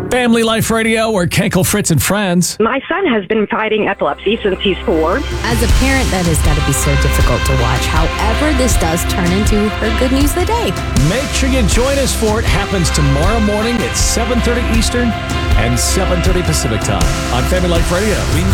Family Life Radio, or Kenkel, Fritz, and Friends. My son has been fighting epilepsy since he's 4. As a parent, that has got to be so difficult to watch. However, this does turn into her good news of the day. Make sure you join us for it. Happens tomorrow morning at 7:30 Eastern and 7:30 Pacific time on Family Life Radio.